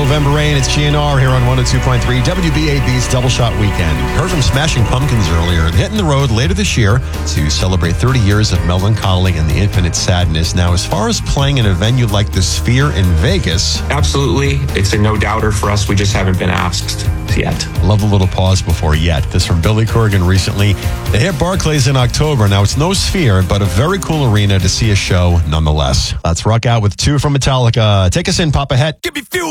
November Rain, it's GNR here on 102.3 WBAB's Double Shot Weekend. Heard from Smashing Pumpkins earlier and hitting the road later this year to celebrate 30 years of Melancholy and the Infinite Sadness. Now, as far as playing in a venue like the Sphere in Vegas, absolutely. It's a no-doubter for us. We just haven't been asked yet. Love a little pause before yet. This from Billy Corgan recently. They hit Barclays in October. Now, it's no Sphere, but a very cool arena to see a show nonetheless. Let's rock out with 2 from Metallica. Take us in, Papa Het. Give me fuel.